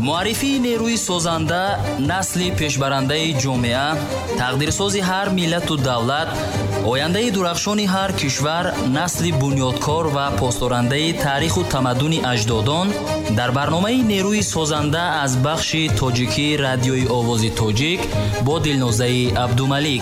معرفی نیروی سازنده، نسل پیشبرنده جامعه، تقدیرسازی هر ملت و دولت، آینده درخشان هر کشور، نسل بنیادکار و پاسدارنده تاریخ و تمدن اجدادان در برنامه نیروی سازنده از بخش تاجیکی رادیوی آواز تاجیک با دلنوزه عبدالملیک.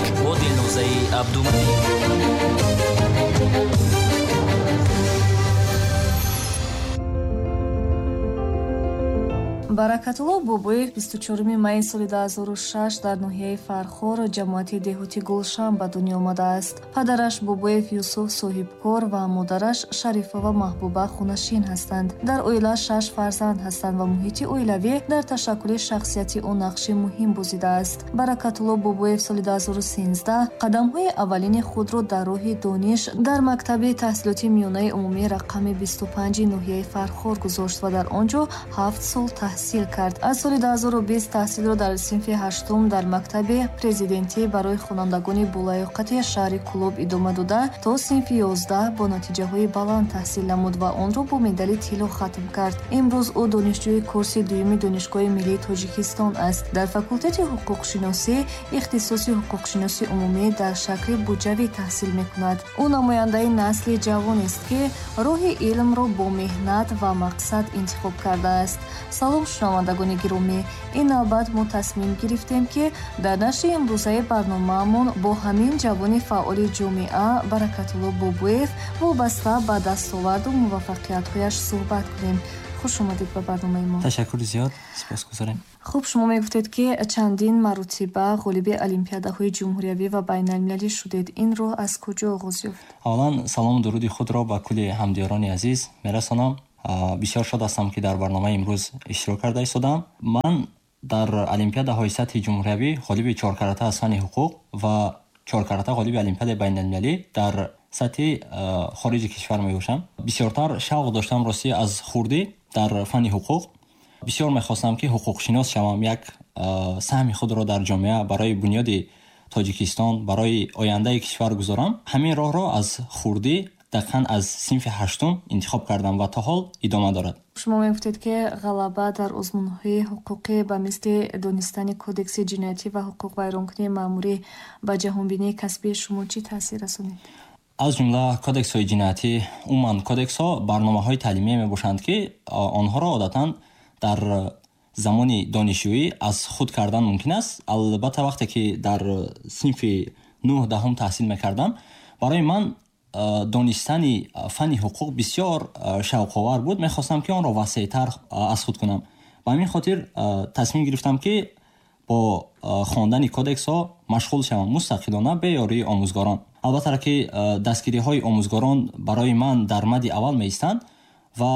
баракатулло бобоев 24 майи соли 2006 дар ноҳияи фархор ҷамоати деҳоти гулшан ба дунё омадааст. падараш бобоев Юсуф соҳибкор ва модараш Шарифова Маҳбуба хунашин ҳастанд. дар оила 6 фарзанд ҳастанд ва муҳити оилавӣ дар ташаккули шахсияти ӯ нақши муҳим бозидааст. баракатулло бобоев соли 2013 қадамҳои аввалини худро дар роҳи дониш дар мактаби таҳсилоти миёнаи умумии рақами 25 ноҳияи фархор гузошт ва дар он ҷо 7 сол таҳсил кард. аз соли 2020 таҳсилро дар синфи 8 дар мактаби президентӣ барои хонандагони болаёқати шаҳри Кӯлоб идома дода то синфи 11 бо натиҷаҳои баланд таҳсил намуд ва онро бо медали тилло хатм кард. имрӯз ӯ донишҷӯи курси дуюми донишгоҳи миллии Тоҷикистон аст. дар факултати ҳуқуқшиносӣ ихтисоси ҳуқуқшиносии умумӣ дар шакли буҷавӣ таҳсил мекунад. ӯ намояндаи насли ҷавонест ки роҳи илмро бо меҳнат ва мақсад интихоб кардааст. салом шунавандагони гиромӣ, ин навбат мо тасмим гирифтем ки дар нашри имрӯзаи барномаамон бо ҳамин ҷавони фаъоли ҷомеа Баракатулло Бобоев вобаста ба дастоварду муваффақиятҳояш суҳбат кунем. хуш омадед ба барномаи мо. ташаккури зиёд, сипосгузорем. хуб, шумо мегуфтед ки чандин маротиба ғолиби олимпиадаҳои ҷумҳуриявӣ ва байналмилалӣ шудед. инро аз куҷо оғоз ёфт? аввалан салому дуруди худро ба кулли ҳамдиёрони азиз мерасонам. бисёр шод ҳастам ки дар барномаи имрӯз иштирок карда истодам. ман дар олимпиадаҳои сатҳи ҷумҳуриявӣ ғолиби 4 карата аз фани ҳуқуқ ва 4 карата ғолиби олимпиадаи байналмилалӣ дар сатҳи хориҷи кишвар мебошам. бисёртар шавқ доштам рости аз хурдӣ дар фани ҳуқуқ. бисёр мехостам ки ҳуқуқшинос шавам, як саҳми худро дар ҷомеа барои бунёди Тоҷикистон, барои ояндаи кишвар гузорам. ҳамин роҳро аз хурдӣ дақиқан аз синфи 8 интихоб кардам ва то ҳол идома дорад. шумо мегуфтед ки ғалаба дар озмунҳои ҳуқуқӣ ба мисли донистани кодекси ҷиноятӣ ва ҳуқуқ вайронкунии маъмурӣ ба ҷаҳонбинии касбии шумо чӣ таъсир расонид? аз ҷумла кодексҳои ҷиноятӣ, умуман кодексҳо барномаҳои таълимие мебошанд ки онҳоро одатан дар замони донишҷӯӣ аз худ кардан мумкин аст. албатта вақте ки дар синфи 9-10 таҳсил мекардам, барои ман донистани фани ҳуқуқ бисёр шавқовар буд. мехостам ки онро васеътар аз худ кунам. ба ҳамин хотир тасмим гирифтам ки бо хондани кодексҳо машғул шавам мустақилона бе ёрии омӯзгорон. албатта ки дастгириҳои омӯзгорон барои ман дар мадди аввал меистанд ва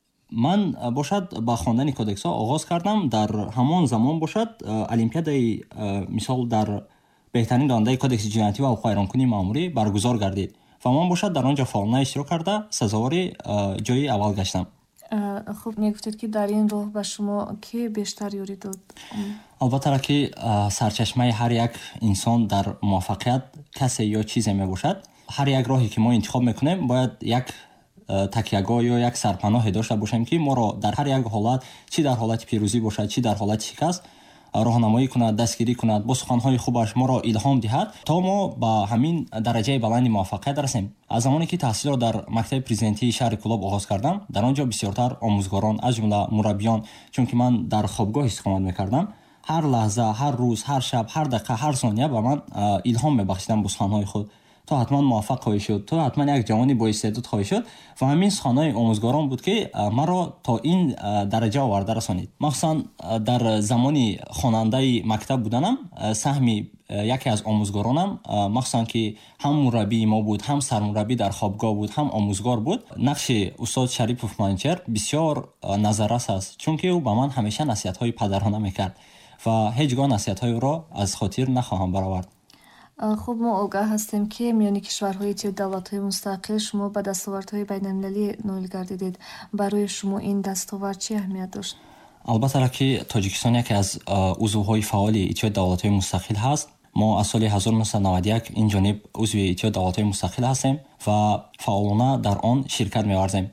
ман бошад ба хондани кодексҳо оғоз кардам. дар ҳамон замон бошад олимпиадаи мисол дар беҳтарин донандаи кодекси ҷиноятӣ ва ҳуқуқ вайронкунии маъмурӣ баргузор гардид ва ман бошад дар он ҷо фаъолона иштирок карда сазовори ҷои аввал гаштам. хуб, мегуфтед ки дар ин роҳ ба шумо ки бештар ёрӣ дод? албатта ки сарчашмаи ҳар як инсон дар муваффақият касе ё чизе мебошад. ҳар як роҳе ки мо интихоб мекунем бояд як такягоҳ ё як сарпаноҳе дошта бошем ки моро дар ҳар як ҳолат, чӣ дар ҳолати пирӯзӣ бошад, чӣ дар ҳолати шикаст, роҳнамоӣ кунад, дастгирӣ кунад, бо суханҳои хубаш моро илҳом диҳад то мо ба ҳамин дараҷаи баланди муваффақият расем. аз замоне ки таҳсилро дар мактаби президентии шаҳри Кӯлоб оғоз кардам, дар он ҷо бисёртар омӯзгорон аз ҷумла мураббиён, чунки ман дар хобгоҳ истиқомат мекардам, ҳар лаҳза, ҳар рӯз, ҳар шаб, ҳар дақиқа, ҳар сония ба ман илҳом мебахшидан бо суханҳои худ. то ҳатман муваффақ хоҳӣ шуд, то ҳатман як ҷавони боистеъдод хоҳӣ шуд. ва ҳамин суханҳои омӯзгорон буд ки маро то ин дараҷа оварда расонид. махсусан дар замони хонандаи мактаб буданам, саҳми яке аз омӯзгоронам, махсусан ки ҳам мураббии мо буд, ҳам сармураббӣ дар хобгоҳ буд, ҳам омӯзгор буд, нақши устод Шарипов Манчер бисёр назаррас аст, чунки ӯ ба ман ҳамеша насиҳатҳои падарона мекард ва ҳеҷ гоҳ насиҳатҳои ӯро аз хотир нахоҳам баровард. хуб, мо огаҳ ҳастем ки миёни кишварҳои Иттиҳоди давлатҳои мустақил шумо ба дастовардҳои байналмилалӣ ноил гардидед. барои шумо ин дастовард чӣ аҳамият дошт? албатта ки Тоҷикистон яке аз узвҳои фаъоли Иттиҳоди давлатҳои мустақил ҳаст. мо аз соли 1991 инҷониб узви Иттиҳоди давлатҳои мустақил ҳастем ва фаъолона дар он ширкат меварзем.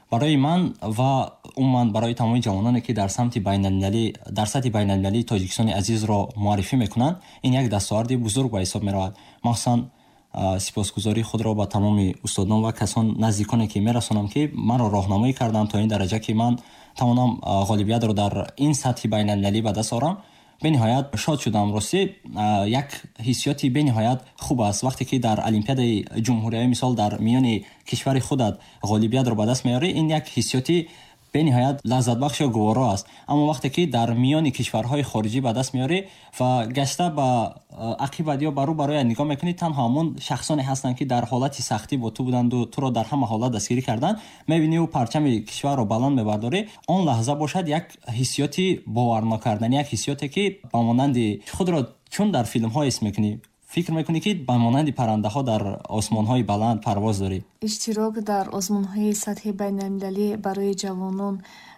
барои ман ва умуман барои тамоми ҷавононе ки дар самти байналмилалӣ дар сатҳи байналмилалии тоҷикистони азизро муаррифӣ мекунанд, ин як дастоварди бузург ба ҳисоб меравад. махсусан сипосгузории худро ба тамоми устодон ва касон наздиконе ки мерасонам, ки маро роҳнамоӣ карданд то ин дараҷа ки ман тавонам ғолибиятро дар ин сатҳи байналмилалӣ ба даст орам. бениҳоят шод шудам. рости як ҳиссиёти бениҳоят хуб аст вақте ки дар олимпиадаи ҷумҳуриявӣ мисол дар миёни кишвари худат ғолибиятро ба даст меёрӣ, ин як ҳиссиёти бениҳоят лаззатбахш ё гуворо аст. аммо вақте ки дар миёни кишварҳои хориҷӣ ба даст меёрӣ ва гашта ба ақибат ё барӯ барояд нигоҳ мекунӣ, танҳо ҳамон шахсоне ҳастанд ки дар ҳолати сахтӣ бо ту буданду туро дар ҳама ҳолат дастгирӣ карданд, мебинӣ ӯ парчами кишварро баланд мебардорӣ. он лаҳза бошад як ҳиссиёти боварнокардани, як ҳиссиёте ки ба монанди худро чун дар филмҳо ҳис мекунӣ, фикр мекунӣ ки ба монанди паррандаҳо дар осмонҳои баланд парвоз дорӣ. иштирок дар озмунҳои сатҳи байналмилалӣ барои ҷавонон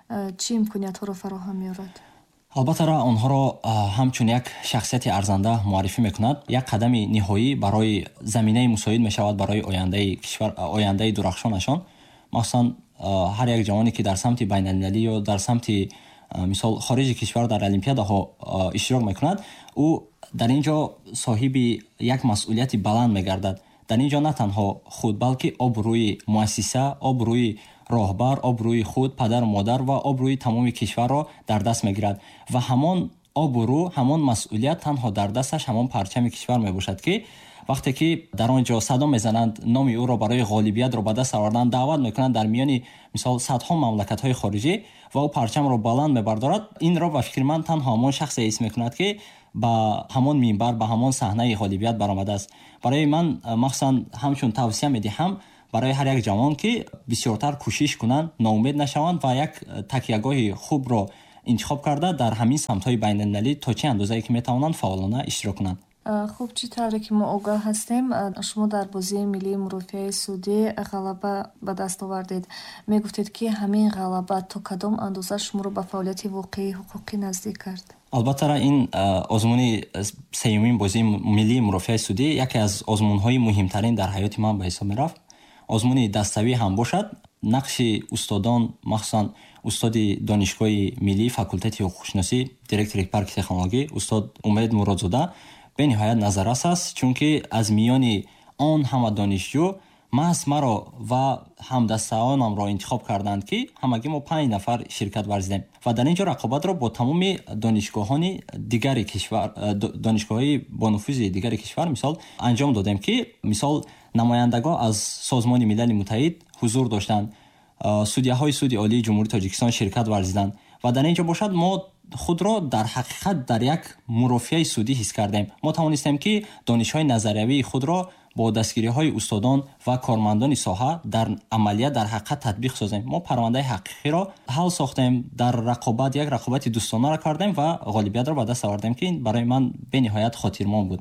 чӣ имкониятҳоро фароҳам меорад? албатта онҳоро ҳамчун як шахсияти арзанда муаррифӣ мекунад. як қадами ниҳоӣ барои заминаи мусоид мешавад барои ояндаи кишвар, ояндаи дурахшонашон. махсусан ҳар як ҷавоне ки дар самти байналмилалӣ ё дар самти мисол хориҷи кишвар дар олимпиадаҳо иштирок мекунад, ӯ дар ин ҷо соҳиби як масъулияти баланд мегардад. дар ин ҷо на танҳо худ, балки обрӯи муассиса, обрӯи роҳбар, обрӯи худ, падару модар ва обрӯи тамоми кишварро дар даст мегирад. ва ҳамон обрӯ, ҳамон масъулият танҳо дар дасташ ҳамон парчами кишвар мебошад, ки вақте ки дар он ҷо садо мезананд, номи ӯро барои ғолибиятро ба даст овардан даъват мекунанд дар миёни мисол садҳо мамлакатҳои хориҷӣ ва ӯ парчамро баланд мебардорад, инро ба фикри ман танҳо ҳамон шахсе ҳис мекунад, ки ба ҳамон минбар, ба ҳамон саҳнаи ғолибият баромадааст. барои ман махсусан ҳамчун тавсия медиҳам барои ҳар як ҷавон ки бисёртар кӯшиш кунанд, ноумед нашаванд ва як такягоҳи хубро интихоб карда дар ҳамин самтҳои байналмилалӣ то чӣ андозае ки метавонанд фаъолона иштирок кунанд. хуб, чӣ тавре ки мо огаҳ ҳастем, шумо дар бозии миллии мурофиаи судӣ ғалаба ба даст овардед. мегуфтед ки ҳамин ғалаба то кадом андоза шуморо ба фаъолияти воқеии ҳуқуқӣ наздик кард? албатта ин озмуни сеюмин бозии миллии мурофиаи судӣ яке аз озмунҳои муҳимтарин дар ҳаёти ман ба ҳисоб мерафт. озмуни даставӣ ҳам бошад. нақши устодон, махсусан устоди донишгоҳи миллӣ, факултети ҳуқуқшиносӣ, директори парки технологӣ, устод Умед Муродзода бениҳоят назаррас аст, чунки аз миёни он ҳама донишҷӯ маҳз маро ва ҳамдастаонамро интихоб карданд, ки ҳамагӣ мо 5 нафар ширкат варзидем ва дар ин ҷо рақобатро бо тамоми донишгоҳони дигари кишвар, донишгоҳҳои бонуфузи дигари кишвар мисол анҷом додем, ки мисол намояндагон аз Созмони Милали Муттаҳид ҳузур доштанд, судяҳои суди олии ҷумҳурии Тоҷикистон ширкат варзиданд ва дар ин ҷо бошад мо худро дар ҳақиқат дар як мурофиаи судӣ ҳис кардем. мо тавонистем ки донишҳои назариявии худро бо дастгириҳои устодон ва кормандони соҳа дар амалият дар ҳақиқат татбиқ созем. мо парвандаи ҳақиқиро ҳал сохтем, дар рақобат як рақобати дӯстонаро кардем ва ғолибиятро ба даст овардем, ки барои ман бениҳоят хотирмон буд.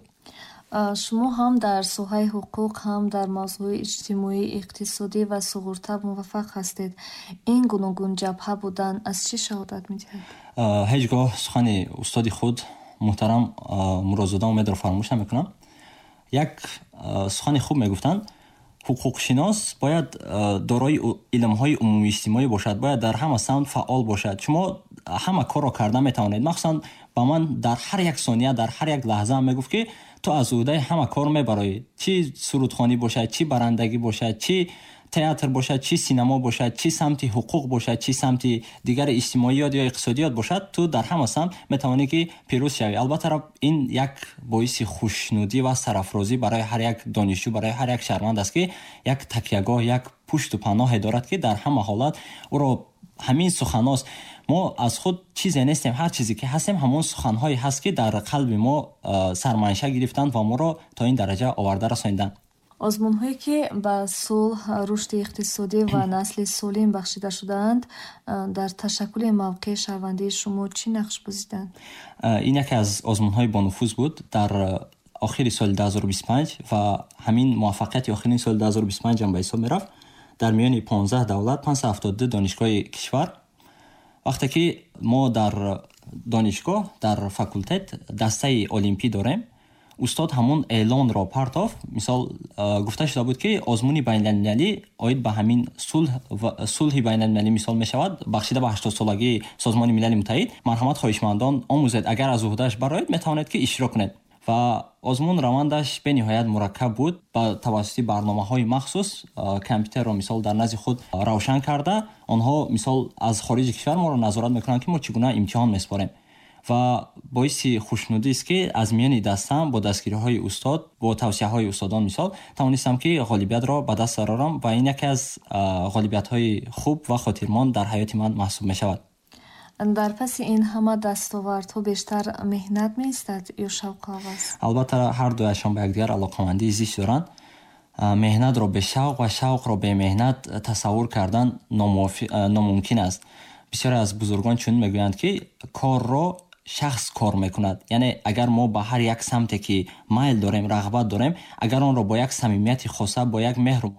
шумо ҳам дар соҳаи ҳуқуқ, ҳам дар мавзӯи иҷтимоӣ, иқтисодӣ ва суғурта муваффақ ҳастед. ин гуногун ҷабҳа будан аз чӣ шаҳодат медиҳад? ҳеҷ гоҳ сухани устоди худ муҳтарам Муродзода Умедро фаромӯш намекунам. як сухани хуб мегуфтанд, ҳуқуқшинос бояд дорои илмҳои умумииҷтимоӣ бошад, бояд дар ҳама самт фаъол бошад. шумо ҳама корро карда метавонед. махсусан ба ман дар ҳар як сония, дар ҳар як лаҳза мегуфт, ки то аз ӯҳдаи ҳама кор мебароӣ. чӣ сурудхонӣ бошад, чӣ барандагӣ бошад, чӣ театр бошад, чӣ синемо бошад, чӣ самти ҳуқуқ бошад, чӣ самти дигари иҷтимоиёт ё иқтисодиёт бошад, ту дар ҳама самт метавонӣ ки пирӯз шавӣ. албатта ин як боиси хушнудӣ ва сарафрозӣ барои ҳар як донишҷӯ, барои ҳар як шаҳрванд аст, ки як такягоҳ, як пушту паноҳе дорад, ки дар ҳама ҳолат ӯро ҳамин суханос, мо аз худ чизе нестем, ҳар чизе ки ҳастем ҳамон суханҳое ҳаст, ки дар қалби мо сарманша гирифтанд ва моро то ин дараҷа оварда расонинданд. озмунҳое ки ба сулҳ, рушди иқтисодӣ ва насли солим бахшида шудаанд, дар ташаккули мавқеи шаҳрвандии шумо чӣ нақш бозиданд? ин яке аз озмунҳои бонуфуз буд дар охири соли 2025 ва ҳамин муваффақияти охирини соли 2025 ам ба ҳисоб мерафт. дар миёни 15 давлат 572 донишгоҳи кишвар, вақте ки мо дар донишгоҳ, дар факултет дастаи олимпӣ дорем. устод ҳамон эълонро партофт. Мисол гуфта шуда буд ки озмуни байналмилалӣ оид ба ҳамин сулҳи байналмилалӣ мисол мешавад, бахшида ба 80-солагии Созмони Милали Муттаҳид. Марҳамат хоҳишмандон омӯзед, агар аз уҳдааш бароед метавонед ки иштирок кунед. ва озмун равандаш бениҳоят мураккаб буд. Ба тавассути барномаҳои махсус компютерро мисол дар назди худ равшан карда, онҳо мисол аз хориҷи кишвар моро назорат мекунанд ки мо чӣ гуна имтиҳон меспорем. ва боиси хушнудист ки аз миёни дастам бо дастгириҳои устод, бо тавсияҳои устодон мисол тавонистам ки ғолибиятро ба даст зарорам ва ин яке аз ғолибиятҳои хуб ва хотирмон дар ҳаёти ман маҳсуб мешавад. дар паси ин ҳама дастовардҳо бештар меҳнат меистад ё шавқоваз? Албатта ҳар дуяшон ба якдигар алоқамандии зич доранд. меҳнатро бешавқ ва шавқро бемеҳнат тасаввур кардан номумкин аст. бисёре аз бузургон чунин мегӯянд ки корро шахс кор мекунад. Яъне агар мо ба ҳар як самте ки майл дорем, рағбат дорем, агар онро бо як самимияти хоса, бо як меҳру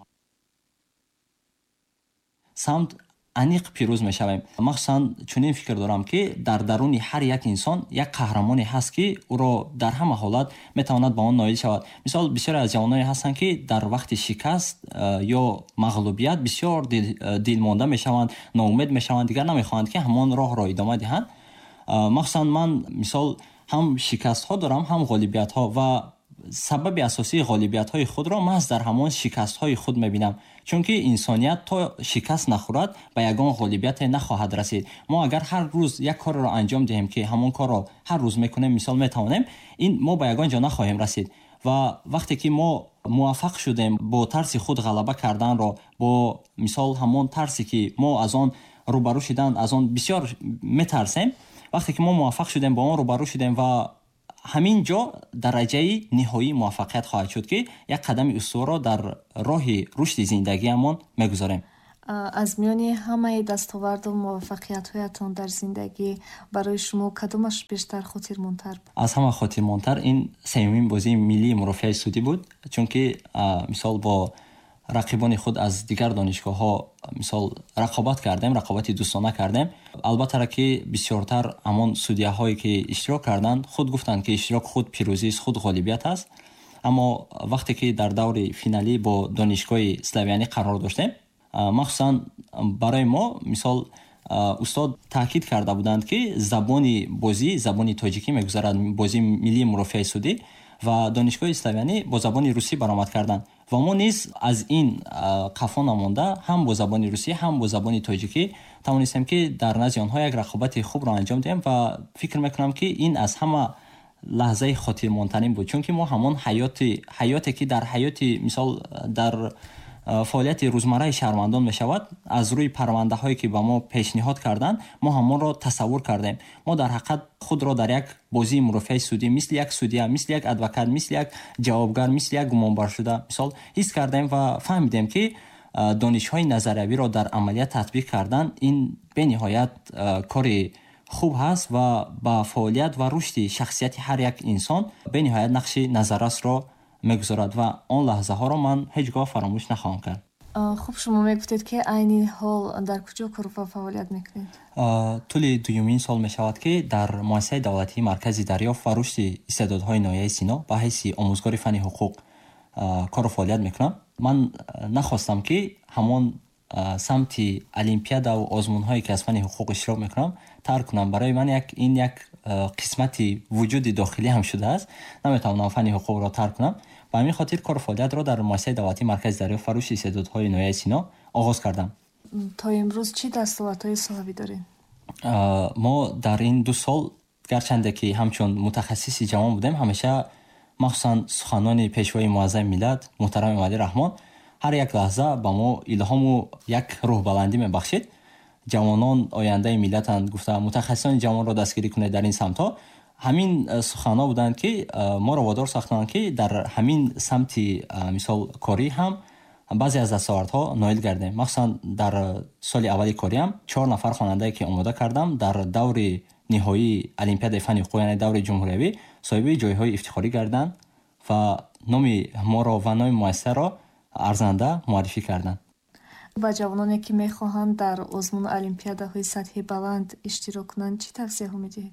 самт аниқ пирӯз мешавем. махсусан чунин фикр дорам ки дар даруни ҳар як инсон як қаҳрамоне ҳаст ки ӯро дар ҳама ҳолат метавонад ба он ноил шавад. мисол бисёре аз ҷавононе ҳастанд ки дар вақти шикаст ё мағлубият бисёр дилмонда мешаванд, ноумед мешаванд, дигар намехоҳанд ки ҳамон роҳро идома диҳанд. махсусан ман мисол ҳам шикастҳо дорам, ҳам ғолибиятҳо ва сабаби асосии ғолибиятҳои худро маҳз дар ҳамон шикастҳои худ мебинам. чунки инсоният то шикаст нахӯрад ба ягон ғолибияте нахоҳад расид. мо агар ҳар рӯз як корро анҷом диҳем ки ҳамон корро ҳар рӯз мекунем, мисол метавонем, ин мо ба ягон ҷо нахоҳем расид. ва вақте ки мо муваффақ шудем бо тарси худ ғалаба карданро, бо мисол ҳамон тарсе ки мо аз он рӯбарӯ шудан, аз он бисёр метарсем, вақте ки мо муваффақ шудем, бо он рӯбарӯ шудем ва ҳамин ҷо дараҷаи ниҳоии муваффақият хоҳад шуд ки як қадами устуворро дар роҳи рушди зиндагиамон мегузорем. аз миёни ҳамаи дастоварду муваффақиятҳоятон дар зиндагӣ барои шумо кадомаш бештар хотирмонтар буд? аз ҳама хотирмонтар ин сеюмин бозии миллии мурофиаи судӣ буд. чунки мисол бо рақибони худ аз дигар донишгоҳҳо мисол рақобат кардем, рақобати дӯстона кардем. албатта ки бисёртар ҳамон судяҳое ки иштирок карданд худ гуфтанд ки иштирок худ пирӯзист, худ ғолибият аст. аммо вақте ки дар даври финалӣ бо донишгоҳи Славянӣ қарор доштем, махсусан барои мо мисол устод таъкид карда буданд ки забони бозӣ, забони тоҷикӣ мегузарад, бозии миллии мурофиаи судӣ, ва донишгоҳи Славянӣ бо забони русӣ баромад карданд. ва мо низ аз ин қафо намонда ҳам бо забони русӣ, ҳам бо забони тоҷикӣ тавонистем ки дар назди онҳо як рақобати хубро анҷом диҳем ва фикр мекунам ки ин аз ҳама лаҳзаи хотирмонтарин буд. чунки мо ҳамон ҳаёте ки дар ҳаёти мисол дар фаъолияти рӯзмарраи шаҳрвандон мешавад, аз рӯи парвандаҳое ки ба мо пешниҳод карданд, мо ҳамонро тасаввур кардем. мо дар ҳақиқат худро дар як бозии мурофиаи судӣ мисли як судя, мисли як адвокат, мисли як ҷавобгар, мисли як гумонбаршуда мисол ҳис кардем ва фаҳмидем ки донишҳои назариявиро дар амалият татбиқ кардан ин бениҳоят кори хуб ҳаст ва ба фаъолият ва рушди шахсияти ҳар як инсон бениҳоят нақши назаррасро мегузорад ва он лаҳзаҳоро ман ҳеҷ гоҳ фаромӯш нахоҳам кард. хуб, шумо мегуфтед ки айни ҳол дар куҷо кор ва фаъолият мекунед? тӯли дуюмин сол мешавад ки дар муассисаи давлатии маркази дарёфт ва рушди истеъдодҳои ноҳияи Сино ба ҳайси омӯзгори фанни ҳуқуқ кору фаъолият мекунам. ман нахостам ки ҳамон самти олимпиадаву озмунҳое ки аз фанни ҳуқуқ иштирок мекунам тарк кунам. барои ман ин як қисмати вуҷуди дохилиам шудааст. наметавонам фанни ҳуқуқро тарк кунам. ба ҳамин хотир кору фаъолиятро дар муассисаи давлатии маркази дарёфт ва рушди истеъдодҳои ноҳияи Сино оғоз кардам. то имрӯз чӣ дастовардҳои соҳавӣ доред? мо дар ин 2 сол гарчанде ки ҳамчун мутахассиси ҷавон будем, ҳамеша махсусан суханони пешвои муаззами миллат муҳтарами Эмомалӣ Раҳмон ҳар як лаҳза ба мо илҳому як рӯҳбаландӣ мебахшид. ҷавонон ояндаи миллатанд гуфта мутахассисони ҷавонро дастгирӣ кунед дар ин самтҳо. ҳамин суханҳо буданд ки моро водор сохтанд ки дар ҳамин самти мисол корӣ ҳам баъзе аз дастовардҳо ноил гардем. махсусан дар соли аввали кориам 4 нафар хонандае ки омода кардам дар даври ниҳоии олимпиадаи фанни ҳуқуқ, яъне даври ҷумҳуриявӣ соҳиби ҷойҳои ифтихорӣ гарданд ва номи моро ва номи муассисаро арзанда муаррифӣ карданд. ба ҷавононе ки мехоҳанд дар озмун олимпиадаҳои сатҳи баланд иштирок кунанд чӣ тавсияҳо медиҳед?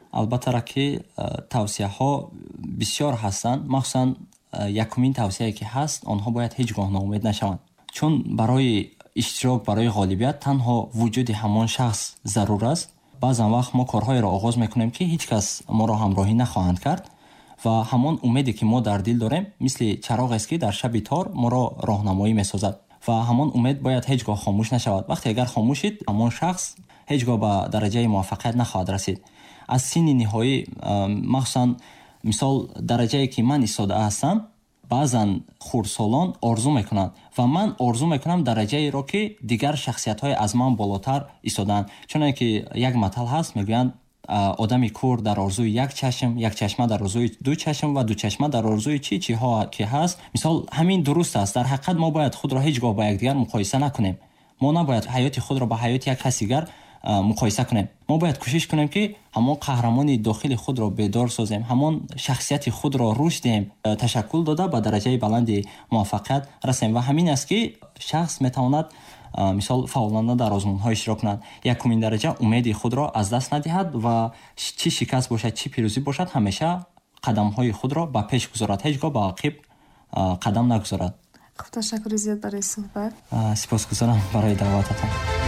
албатта ки тавсияҳо бисёр ҳастанд. махсусан якумин тавсияе ки ҳаст, онҳо бояд ҳеҷ гоҳ ноумед нашаванд, чун барои иштирок, барои ғолибият танҳо вуҷуди ҳамон шахс зарур аст. баъзан вақт мо корҳоеро оғоз мекунем ки ҳеҷ кас моро ҳамроҳӣ нахоҳанд кард ва ҳамон умеде ки мо дар дил дорем мисли чароғест ки дар шаби тор моро роҳнамоӣ месозад ва ҳамон умед бояд ҳеҷ гоҳ хомӯш нашавад. вақте агар хомӯшид, ҳамон шахс ҳеҷ гоҳ ба дараҷаи муваффақият нахоҳад расид. аз синни ниҳоӣ, махсусан мисол дараҷае ки ман истода ҳастам, баъзан хурдсолон орзу мекунанд ва ман орзу мекунам дараҷаеро ки дигар шахсиятҳои аз ман болотар истодаанд. чуноне ки як матал ҳаст, мегӯянд одами кур дар орзуи як чашм, як чашма дар орзуи ду чашм ва ду чашма дар орзуи чиҳо ки ҳаст. мисол ҳамин дуруст аст. дар ҳақиқат мо бояд худро ҳеҷ гоҳ ба якдигар муқоиса накунем. мо набояд ҳаёти худро ба ҳаёти як каси дигар муқоиса кунем. мо бояд кӯшиш кунем ки ҳамон қаҳрамони дохили худро бедор созем, ҳамон шахсияти худро рушд диҳем, ташаккул дода ба дараҷаи баланди муваффақият расем. ва ҳамин аст ки шахс метавонад мисол фаъолона дар озмунҳо иштирок кунад. якумин дараҷа умеди худро аз даст надиҳад ва чӣ шикаст бошад, чӣ пирӯзӣ бошад, ҳамеша қадамҳои худро ба пеш гузорад, ҳеҷ гоҳ ба ақиб қадам нагузорад. хуб, ташаккури зиёд барои суҳбат. сипосгузорам барои даъвататон.